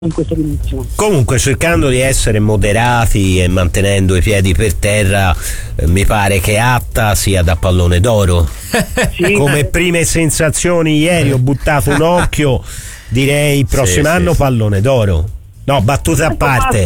in questa dimensione. Comunque, cercando di essere moderati e mantenendo i piedi per terra, mi pare che Atta sia da pallone d'oro. Sì. Come prime sensazioni ieri ho buttato un occhio, direi prossimo anno pallone d'oro. No, battute a parte,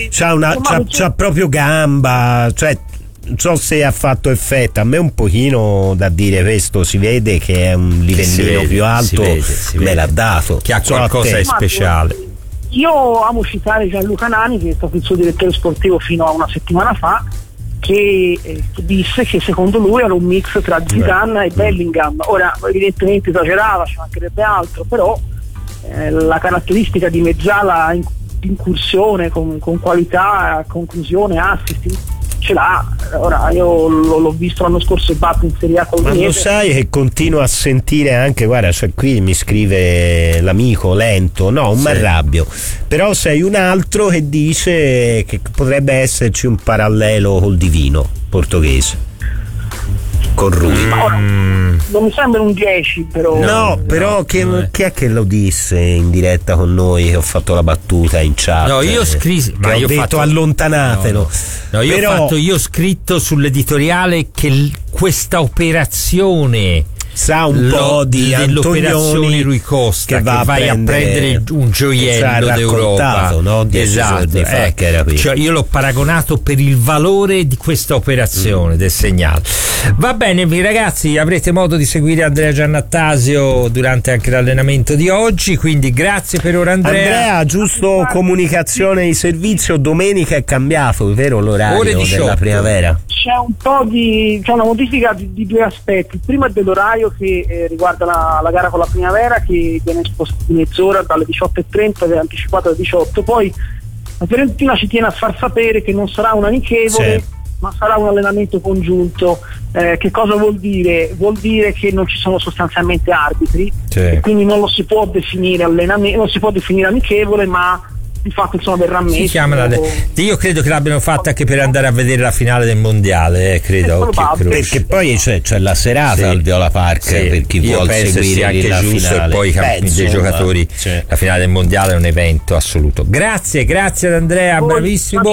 c'ha proprio gamba, cioè non so se ha fatto effetto. A me un pochino da dire, questo si vede che è un livellino più alto, me l'ha dato, che ha qualcosa di speciale. Io amo citare Gianluca Nani, che è stato il suo direttore sportivo fino a una settimana fa, che disse che secondo lui era un mix tra Zidane e Bellingham. Ora evidentemente esagerava, ci mancherebbe altro, però la caratteristica di mezzala incursione con qualità, conclusione, assist ce l'ha. Ora io l'ho visto l'anno scorso e batto in Serie A con ma lo sai che continuo a sentire anche, guarda, cioè qui mi scrive l'amico Lento, no, un m'arrabbio, però sei un altro che dice che potrebbe esserci un parallelo col divino portoghese con Rui. Non mi sembra un 10, però. No, però chi è che lo disse in diretta con noi, che ho fatto la battuta in chat? No, io scrissi, ma io ho detto allontanatelo. No, io ho scritto sull'editoriale che questa operazione sa un po' di dell'operazione Rui Costa, che vai a prendere un gioiello d'Europa, no? Esatto, che era qui. Cioè, io l'ho paragonato per il valore di questa operazione del segnale. Va bene, ragazzi, avrete modo di seguire Andrea Giannattasio durante anche l'allenamento di oggi, quindi grazie per ora Andrea. Giusto comunicazione di servizio, domenica è cambiato, vero, l'orario della primavera? C'è una modifica di due aspetti. Il primo è dell'orario che riguarda la gara con la primavera, che viene spostata di mezz'ora dalle 18:30 ed è anticipata alle 18. Poi la Fiorentina ci tiene a far sapere che non sarà un amichevole, ma sarà un allenamento congiunto. Che cosa vuol dire? Vuol dire che non ci sono sostanzialmente arbitri, e quindi non lo si può definire allenamento, non si può definire amichevole, ma di fatto insomma verrà messo. Io credo che l'abbiano fatta anche per andare a vedere la finale del mondiale, credo, perché poi c'è la serata al Viola Park, per chi vuole seguire anche la giusto, finale. E poi dei giocatori, la finale del mondiale è un evento assoluto. Grazie ad Andrea, bravissimo.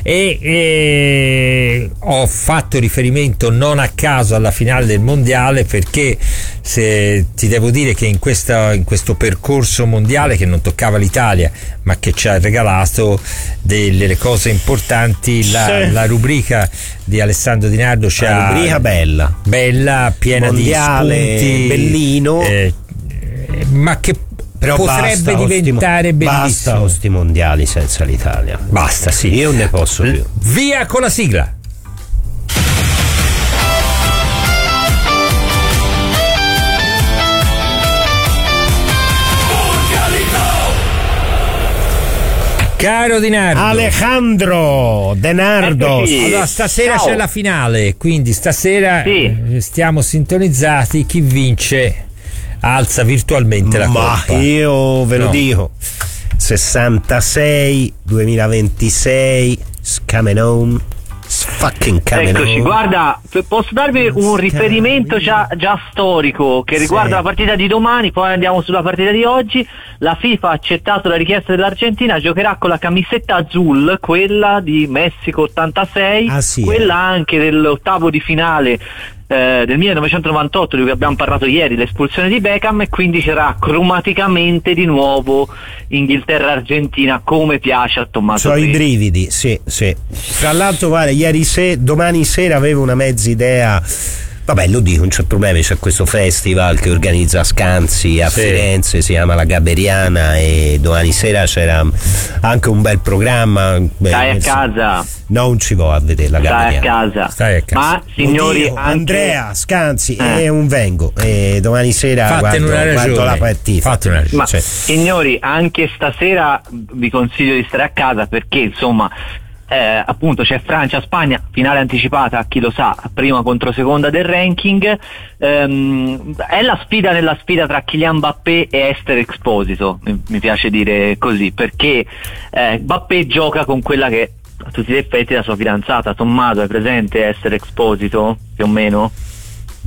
E ho fatto riferimento non a caso alla finale del mondiale, perché se ti devo dire che in questo percorso mondiale che non toccava l'Italia, ma che ci ha regalato delle cose importanti, la rubrica di Alessandro Di Nardo, una rubrica bella, piena mondiale, di spunti, bellino, ma che però potrebbe diventare bellissimo. Basta con sti mondiali senza l'Italia, basta, sì, io non ne posso più. Via con la sigla. Caro Di Nardo. Alejandro De Nardo. Allora, stasera c'è la finale, quindi stasera stiamo sintonizzati. Chi vince alza virtualmente la coppa. Ma io ve lo dico: 66 2026 coming home. Eccoci, guarda, posso darvi un riferimento già storico che riguarda la partita di domani, poi andiamo sulla partita di oggi. La FIFA ha accettato la richiesta dell'Argentina, giocherà con la camisetta azzurra, quella di Messico 86, quella anche dell'ottavo di finale del 1998 di cui abbiamo parlato ieri, l'espulsione di Beckham, e quindi c'era cromaticamente di nuovo Inghilterra-Argentina, come piace a Tommaso. I brividi, sì. Tra l'altro, guarda, domani sera avevo una mezza idea. Vabbè, lo dico, non c'è problema, c'è questo festival che organizza Scanzi a Firenze, si chiama La Gaberiana, e domani sera c'era anche un bel programma. Stai a casa. Non ci vo a vedere La Gaberiana. Stai a casa. Ma signori, anche Andrea Scanzi è un vengo, e domani sera guardo la partita. Ma signori, anche stasera vi consiglio di stare a casa, perché insomma appunto c'è Francia-Spagna, finale anticipata, chi lo sa, prima contro seconda del ranking. È la sfida nella sfida tra Kylian Mbappé e Esther Exposito, mi piace dire così, perché Mbappé gioca con quella che a tutti gli effetti è la sua fidanzata. Tommaso, è presente Esther Exposito più o meno?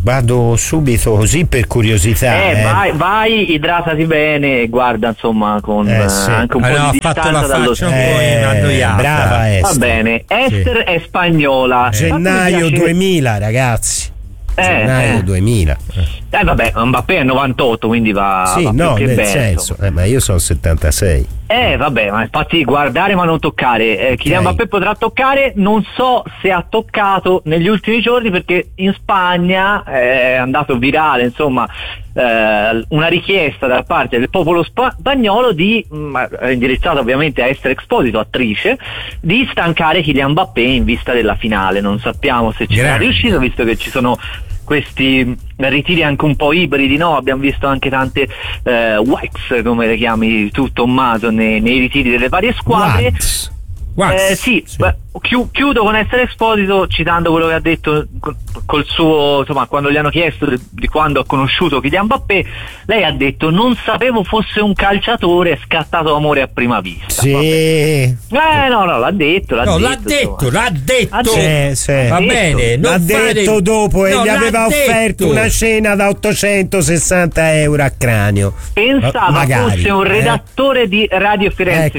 Vado subito così per curiosità. Vai, idratati bene, guarda insomma con anche un po' di distanza dallo brava Esther. Va bene, Esther è spagnola. Gennaio 2000, ragazzi. Gennaio 2000. Vabbè, Mbappé è 98, quindi va sì, va no, più che nel bene, senso, ma io sono 76. Vabbè, ma infatti guardare ma non toccare. Kylian Mbappé potrà toccare, non so se ha toccato negli ultimi giorni, perché in Spagna è andato virale, insomma, una richiesta da parte del popolo spagnolo indirizzata ovviamente a Esther Exposito, attrice, di stancare Kylian Mbappé in vista della finale. Non sappiamo se ci sarà riuscito, visto che ci sono questi ritiri anche un po' ibridi, no? Abbiamo visto anche tante wax, come le chiami tu Tommaso, nei ritiri delle varie squadre. Sì. Chiudo con Esther Exposito citando quello che ha detto col suo, insomma, quando gli hanno chiesto di quando ha conosciuto Kylian Mbappé, lei ha detto: non sapevo fosse un calciatore, è scattato amore a prima vista. Sì. No, l'ha detto. L'ha detto. Sì. Va bene, l'ha detto dopo e gli aveva offerto una cena da 860 euro a cranio. Pensava fosse un redattore di Radio Firenze.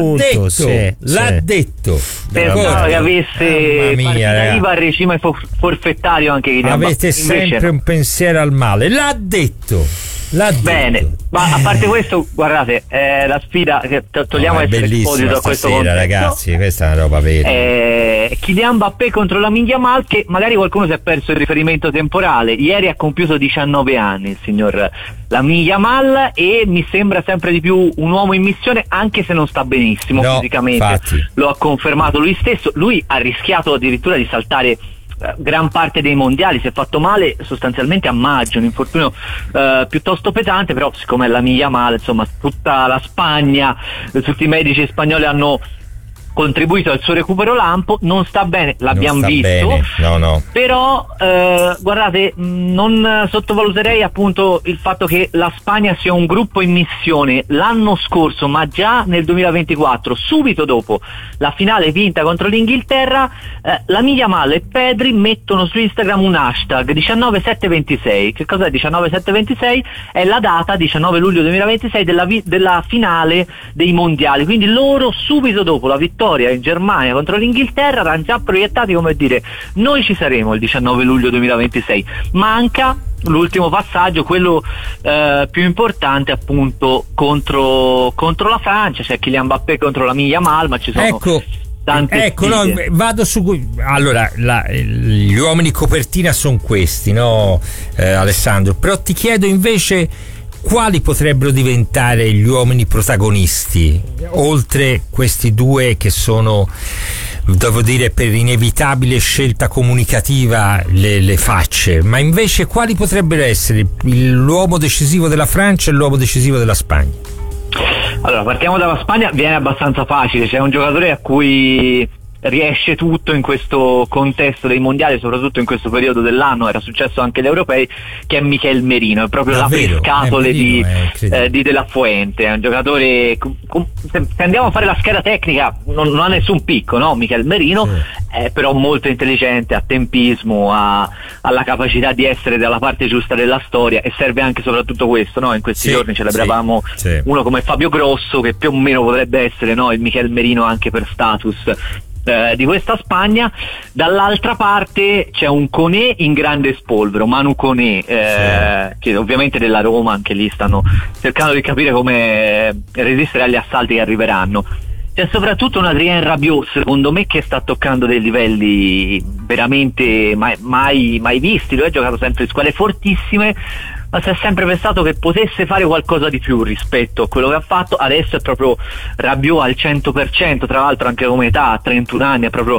L'ha detto. Pensavo che avesse partita IVA al regime forfettario anche Kylian Mbappé. Avete sempre un pensiero al male. L'ha detto. Bene, ma a parte questo, guardate, la sfida che togliamo Esther Exposito a questo contesto, ragazzi, questa è una roba vera. Kylian Mbappé contro Lamine Yamal, che magari qualcuno si è perso il riferimento temporale. Ieri ha compiuto 19 anni il signor Lamine Yamal e mi sembra sempre di più un uomo in missione, anche se non sta benissimo fisicamente. Infatti. Lo ha confermato lui stesso. Lui ha rischiato addirittura di saltare gran parte dei mondiali, si è fatto male sostanzialmente a maggio, un infortunio piuttosto pesante, però siccome è Lamine Yamal, insomma, tutta la Spagna, tutti i medici spagnoli hanno contribuito al suo recupero lampo. Non sta bene, l'abbiamo visto. No. Però guardate, non sottovaluterei appunto il fatto che la Spagna sia un gruppo in missione. L'anno scorso, ma già nel 2024, subito dopo la finale vinta contro l'Inghilterra, Lamine Yamal e Pedri mettono su Instagram un hashtag 19726. Che cos'è 19726? È la data 19 luglio 2026 della finale dei mondiali. Quindi loro subito dopo la vittoria in Germania contro l'Inghilterra erano già proiettati come dire: noi ci saremo il 19 luglio 2026. Manca l'ultimo passaggio, quello più importante, appunto contro la Francia. C'è Kylian Mbappé contro Lamine Yamal, ma ci sono tante sfide. Vado su. Allora, gli uomini copertina sono questi, no, Alessandro? Però ti chiedo invece quali potrebbero diventare gli uomini protagonisti, oltre questi due che sono, devo dire, per inevitabile scelta comunicativa le facce, ma invece quali potrebbero essere l'uomo decisivo della Francia e l'uomo decisivo della Spagna? Allora, partiamo dalla Spagna, viene abbastanza facile. C'è un giocatore a cui riesce tutto in questo contesto dei mondiali, soprattutto in questo periodo dell'anno, era successo anche agli europei, che è Michel Merino, è proprio la pescatole di De La Fuente. È un giocatore, se andiamo a fare la scheda tecnica, non ha nessun picco, no? Michel Merino è però molto intelligente, ha tempismo, ha la capacità di essere dalla parte giusta della storia, e serve anche soprattutto questo, no? In questi giorni celebravamo uno come Fabio Grosso, che più o meno potrebbe essere, no, il Michel Merino anche per status di questa Spagna. Dall'altra parte c'è un Koné in grande spolvero, Manu Koné, che ovviamente della Roma, anche lì stanno cercando di capire come resistere agli assalti che arriveranno. C'è soprattutto un Adrien Rabiot, secondo me, che sta toccando dei livelli veramente mai visti. Lui ha giocato sempre in squadre fortissime, ma si è sempre pensato che potesse fare qualcosa di più rispetto a quello che ha fatto. Adesso è proprio Rabiot al 100%, tra l'altro anche come età, a 31 anni, è proprio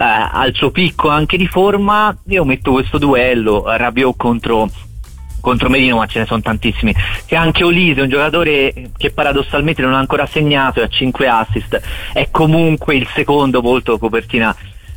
al suo picco anche di forma. Io metto questo duello, Rabiot contro Merino, ma ce ne sono tantissimi. C'è anche Olise, un giocatore che paradossalmente non ha ancora segnato e ha 5 assist, è comunque il secondo volto copertina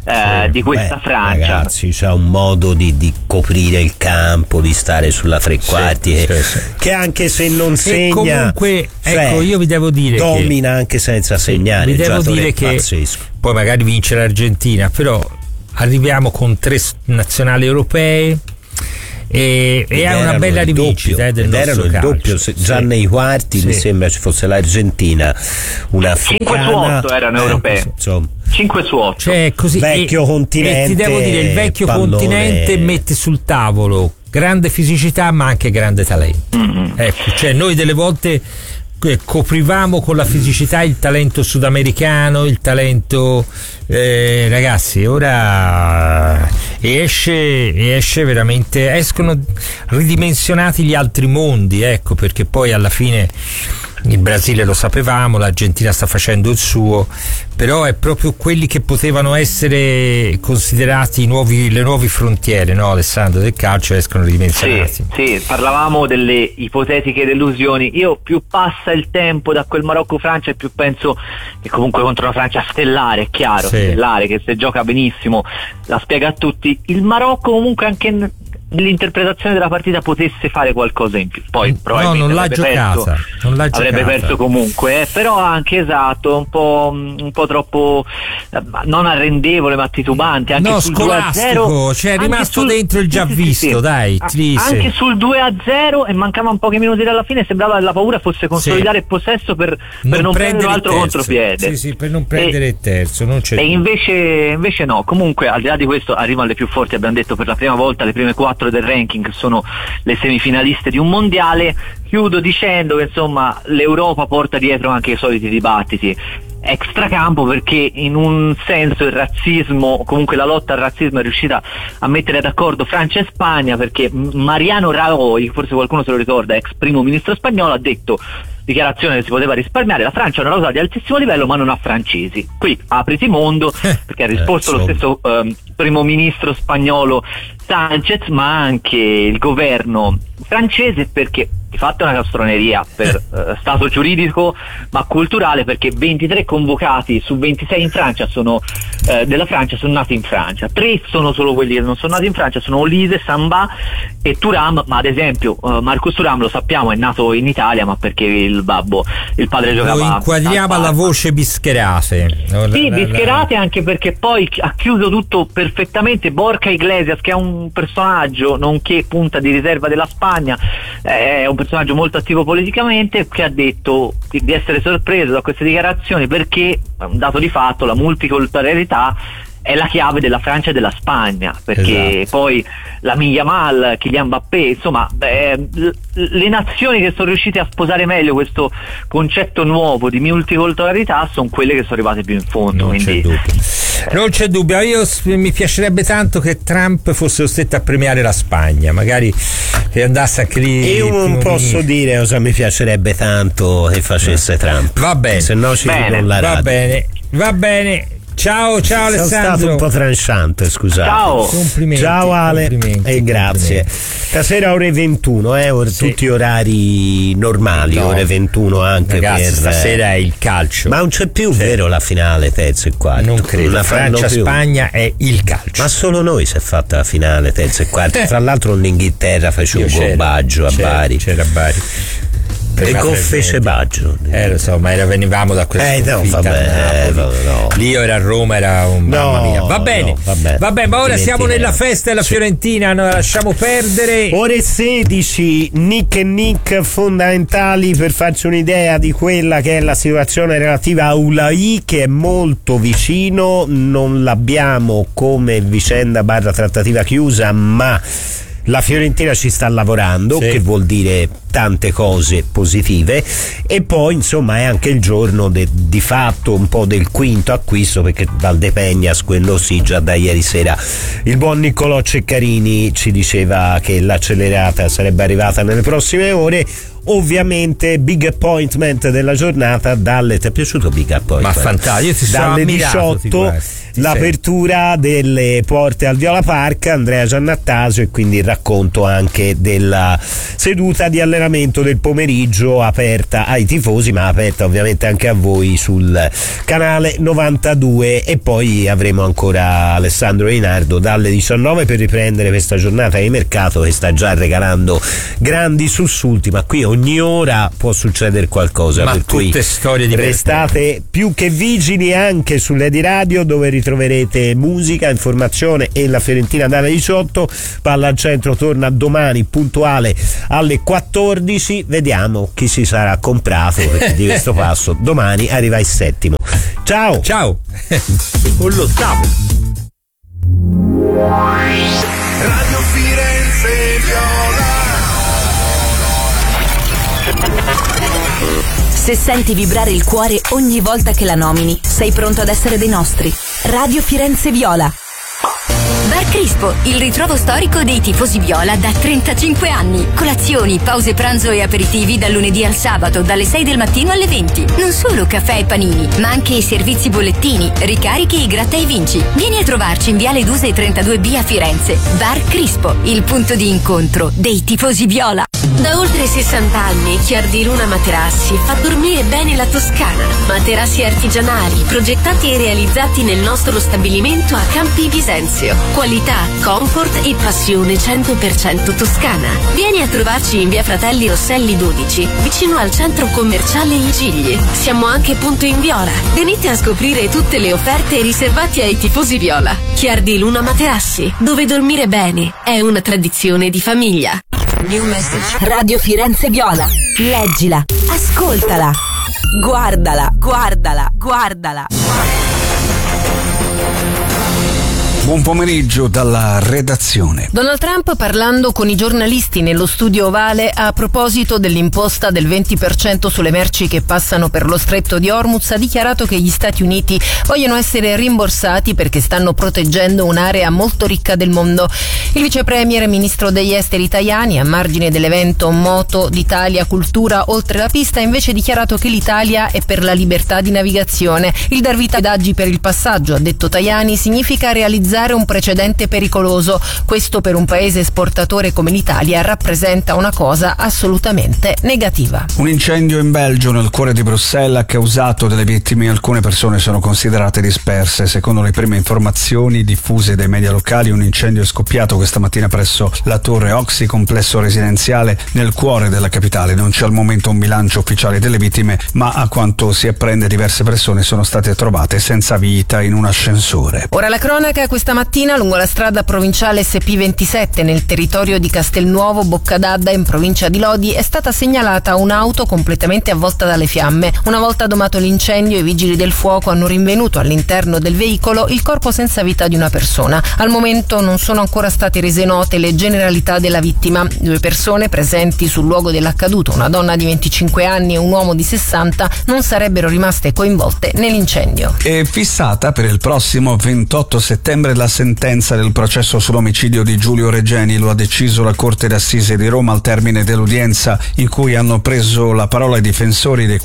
di questa Francia. Ragazzi, c'ha un modo di coprire il campo, di stare sulla tre quarti, che anche se non segna, comunque, ecco, io vi devo dire domina anche senza segnare. Vi devo dire che poi magari vince l'Argentina, però arriviamo con 3 nazionali europee e ha una bella rivincita del nostro il calcio. doppio, già nei quarti mi sembra ci fosse l'Argentina, una 5 su 8 erano europee, 5 su 8, cioè così, vecchio continente, e ti devo dire, il vecchio continente mette sul tavolo grande fisicità ma anche grande talento. Ecco, cioè noi delle volte coprivamo con la fisicità il talento sudamericano, il talento ragazzi, ora esce veramente, escono ridimensionati gli altri mondi, ecco, perché poi alla fine il Brasile lo sapevamo, l'Argentina sta facendo il suo, però è proprio quelli che potevano essere considerati le nuove frontiere, no Alessandro, del calcio, escono ridimensionati. Sì, parlavamo delle ipotetiche delusioni. Io più passa il tempo da quel Marocco-Francia e più penso che comunque contro una Francia stellare, è chiaro, stellare, che se gioca benissimo, la spiega a tutti. Il Marocco comunque anche nell'interpretazione della partita potesse fare qualcosa in più, poi probabilmente non l'ha giocata, avrebbe perso comunque, però anche un po' troppo non arrendevole ma titubante, anche sul scolastico, 2-0, cioè è rimasto dentro il già visto, dai, anche sul 2-0 e mancavano pochi minuti dalla fine, sembrava che la paura fosse consolidare il possesso per non prendere l'altro contropiede, per non prendere il terzo, non c'è, e invece no. Comunque al di là di questo arrivano le più forti, abbiamo detto per la prima volta le prime 4 del ranking sono le semifinaliste di un mondiale. Chiudo dicendo che insomma l'Europa porta dietro anche i soliti dibattiti extracampo, perché in un senso il razzismo, comunque la lotta al razzismo, è riuscita a mettere d'accordo Francia e Spagna, perché Mariano Rajoy, forse qualcuno se lo ricorda, ex primo ministro spagnolo, ha detto, dichiarazione che si poteva risparmiare, la Francia è una rosa di altissimo livello ma non ha francesi. Qui apriti mondo, perché ha risposto lo stesso primo ministro spagnolo Sanchez, ma anche il governo francese, perché di fatto è una castroneria per stato giuridico ma culturale, perché 23 convocati su 26 in Francia della Francia sono nati in Francia, 3 sono solo quelli che non sono nati in Francia, sono Olise, Samba e Thuram, ma ad esempio Marcus Thuram lo sappiamo è nato in Italia, ma perché il padre giocava, lo inquadriamo alla voce Bischerate. Bischerate, anche perché poi ha chiuso tutto perfettamente Borja Iglesias, che è un personaggio nonché punta di riserva della Spagna, è un personaggio molto attivo politicamente, che ha detto di essere sorpreso da queste dichiarazioni perché, un dato di fatto, la multiculturalità è la chiave della Francia e della Spagna, perché poi Lamine Yamal, Kylian Mbappé, insomma le nazioni che sono riuscite a sposare meglio questo concetto nuovo di multiculturalità sono quelle che sono arrivate più in fondo. Non c'è dubbio. Io mi piacerebbe tanto che Trump fosse costretto a premiare la Spagna, magari che andasse anche lì. Io non posso dire cosa mi piacerebbe tanto che facesse Trump, va bene, se no ci dico la radio. Va bene. Ciao Alessandro. Sono stato un po' tranchante, scusate. Ciao Ale, e grazie. Stasera ore 21, tutti orari normali, ore 21 anche. Ragazzi, stasera è il calcio. Ma non c'è più, vero, la finale terzo e quarto? Non credo. La Francia-Spagna è il calcio. Ma solo noi si è fatta la finale terzo e quarto. Tra l'altro l'Inghilterra fece un gombaggio a Bari. C'era Bari. E con fece Baggio, lo so, ma veniamo da questa lì io era a Roma, era un mamma mia. Va bene, ma ora siamo nella festa della Fiorentina, non la lasciamo perdere. Ore 16, Nick e Nick fondamentali per farci un'idea di quella che è la situazione relativa a Ulai, che è molto vicino, non l'abbiamo come vicenda / trattativa chiusa, ma la Fiorentina ci sta lavorando, che vuol dire tante cose positive, e poi insomma è anche il giorno di fatto un po' del quinto acquisto, perché Valdepeñas, quello sì, già da ieri sera il buon Niccolò Ceccarini ci diceva che l'accelerata sarebbe arrivata nelle prossime ore. Ovviamente big appointment della giornata ti è piaciuto Big Appointment? Ma fantastico, dalle 18 l'apertura delle porte al Viola Park, Andrea Giannattasio, e quindi il racconto anche della seduta di allenamento del pomeriggio, aperta ai tifosi ma aperta ovviamente anche a voi sul canale 92. E poi avremo ancora Alessandro Einardo dalle 19 per riprendere questa giornata di mercato che sta già regalando grandi sussulti, ma qui ogni ora può succedere qualcosa, ma per cui storie di restate più che vigili anche sulle di radio, dove ritroverete musica, informazione e la Fiorentina andata 18. Palla al centro torna domani puntuale alle 14. Vediamo chi si sarà comprato di questo passo. Domani arriva il settimo. Ciao con l'ottavo. Radio Firenze Viola. Se senti vibrare il cuore ogni volta che la nomini, sei pronto ad essere dei nostri. Radio Firenze Viola. Bar Crispo, il ritrovo storico dei tifosi viola da 35 anni. Colazioni, pause pranzo e aperitivi dal lunedì al sabato, dalle 6 del mattino alle 20. Non solo caffè e panini, ma anche i servizi bollettini, ricarichi e gratta e vinci. Vieni a trovarci in Viale Duse 32B a Firenze. Bar Crispo, il punto di incontro dei tifosi viola. Da oltre 60 anni Chiardi Luna Materassi fa dormire bene la Toscana. Materassi artigianali, progettati e realizzati nel nostro stabilimento a Campi Bisenzio. Qualità, comfort e passione 100% toscana. Vieni a trovarci in via Fratelli Rosselli 12, vicino al centro commerciale I Gigli. Siamo anche punto in Viola. Venite a scoprire tutte le offerte riservate ai tifosi viola. Chiardi Luna Materassi, dove dormire bene è una tradizione di famiglia. New message. Radio Firenze Viola. Leggila, ascoltala, guardala. Buon pomeriggio dalla redazione. Donald Trump, parlando con i giornalisti nello studio ovale a proposito dell'imposta del 20% sulle merci che passano per lo stretto di Hormuz, ha dichiarato che gli Stati Uniti vogliono essere rimborsati perché stanno proteggendo un'area molto ricca del mondo. Il vice premier e ministro degli esteri Tajani, a margine dell'evento Moto d'Italia Cultura oltre la pista, ha invece dichiarato che l'Italia è per la libertà di navigazione. Il dar vita ai pedaggi per il passaggio, ha detto Tajani, significa realizzare un precedente pericoloso. Questo per un paese esportatore come l'Italia rappresenta una cosa assolutamente negativa. Un incendio in Belgio, nel cuore di Bruxelles, ha causato delle vittime. Alcune persone sono considerate disperse. Secondo le prime informazioni diffuse dai media locali, un incendio è scoppiato questa mattina presso la Torre Oxy, complesso residenziale nel cuore della capitale. Non c'è al momento un bilancio ufficiale delle vittime, ma a quanto si apprende diverse persone sono state trovate senza vita in un ascensore. Ora la cronaca. Questa mattina lungo la strada provinciale SP27 nel territorio di Castelnuovo Boccadadda in provincia di Lodi è stata segnalata un'auto completamente avvolta dalle fiamme. Una volta domato l'incendio, i vigili del fuoco hanno rinvenuto all'interno del veicolo il corpo senza vita di una persona. Al momento non sono ancora state rese note le generalità della vittima. 2 persone presenti sul luogo dell'accaduto, una donna di 25 anni e un uomo di 60, non sarebbero rimaste coinvolte nell'incendio. È fissata per il prossimo 28 settembre la sentenza del processo sull'omicidio di Giulio Regeni. Lo ha deciso la Corte d'Assise di Roma al termine dell'udienza in cui hanno preso la parola i difensori dei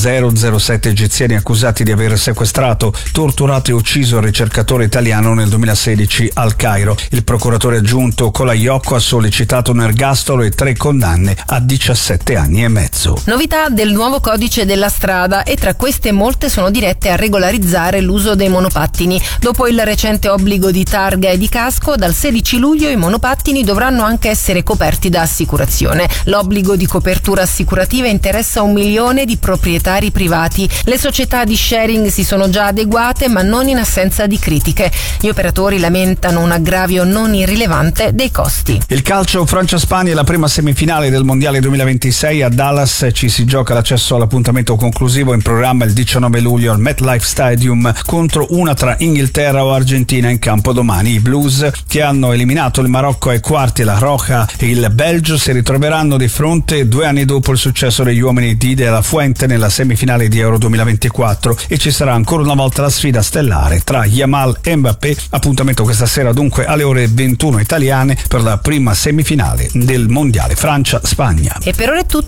4007 egiziani accusati di aver sequestrato, torturato e ucciso il ricercatore italiano nel 2016 al Cairo. Il procuratore aggiunto Colaiocco ha sollecitato un ergastolo e 3 condanne a 17 anni e mezzo. Novità del nuovo codice della strada, e tra queste molte sono dirette a regolarizzare l'uso dei monopattini. Dopo il recente obbligo di targa e di casco, dal 16 luglio i monopattini dovranno anche essere coperti da assicurazione. L'obbligo di copertura assicurativa interessa 1 milione di proprietari privati. Le società di sharing si sono già adeguate, ma non in assenza di critiche. Gli operatori lamentano un aggravio non irrilevante dei costi. Il calcio Francia-Spagna è la prima semifinale del Mondiale 2026 a Dallas. Ci si gioca l'accesso all'appuntamento conclusivo, in programma il 19 luglio al MetLife Stadium, contro una tra Inghilterra o Argentina in campo domani. I Blues, che hanno eliminato il Marocco ai quarti, la Roja e il Belgio, si ritroveranno di fronte 2 anni dopo il successo degli uomini di De La Fuente nella semifinale di Euro 2024, e ci sarà ancora una volta la sfida stellare tra Yamal e Mbappé. Appuntamento questa sera dunque alle ore 21 italiane per la prima semifinale del Mondiale Francia-Spagna. E per ora è tutto.